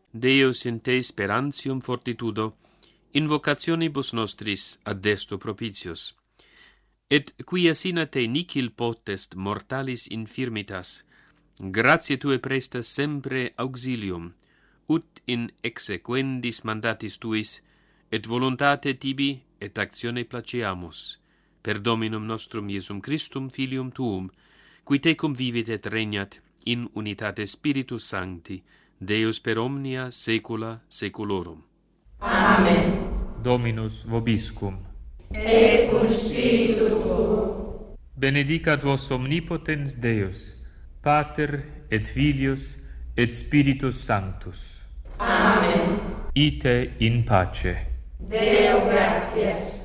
Deus in te sperantium fortitudo, invocationibus nostris ad desto propitius. Et quia sina te nihil potest mortalis infirmitas, gratiae tue prestas sempre auxilium, ut in exequendis mandatis tuis, et voluntate tibi et actione placeamus, per Dominum nostrum Iesum Christum Filium tuum, qui tecum vivit et regnat in unitate Spiritus Sancti, Deus per omnia saecula saeculorum. Amen. Dominus vobiscum. Et cum spiritu tuo. Benedicat vos omnipotens Deus, Pater et Filius et Spiritus Sanctus. Amen. Ite in pace. Deo gratias.